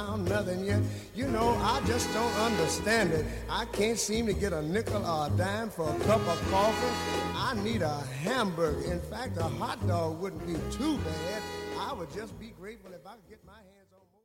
Nothing yet. You know, I just don't understand it. I can't seem to get a nickel or a dime for a cup of coffee. I need a hamburger. In fact, a hot dog wouldn't be too bad. I would just be grateful if I could get my hands